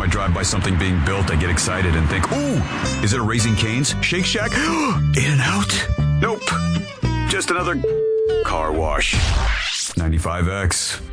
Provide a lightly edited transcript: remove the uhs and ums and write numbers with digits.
I drive by something being built, I get excited and think, ooh, is it a Raising Cane's? Shake Shack? In-N-Out? Nope. Just another car wash. 95X.